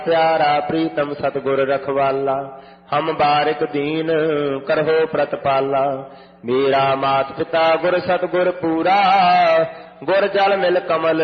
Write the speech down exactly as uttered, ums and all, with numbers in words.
प्यारा प्रीतम सतगुर रखवाला, हम बारिक दीन करहो प्रतिपाला। मेरा मात पिता गुर सतगुर पूरा, गुर जल मिल कमल